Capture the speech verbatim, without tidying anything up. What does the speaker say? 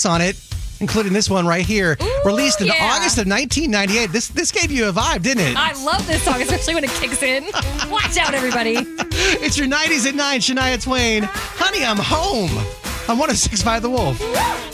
hits on it, including this one right here, Ooh, released in yeah. August of nineteen ninety-eight. This this gave you a vibe, didn't it? I love this song, especially when it kicks in. Watch out, everybody. It's your nineties at nine, Shania Twain. Honey, I'm home. I'm one oh six point five The Wolf.